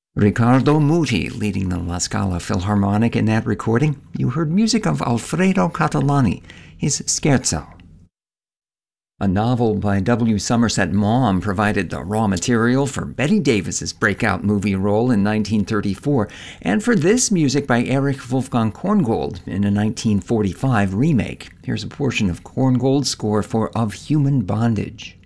Riccardo Muti leading the La Scala Philharmonic in that recording. You heard music of Alfredo Catalani, his Scherzo. A novel by W. Somerset Maugham provided the raw material for Bette Davis's breakout movie role in 1934, and for this music by Erich Wolfgang Korngold in a 1945 remake. Here's a portion of Korngold's score for Of Human Bondage.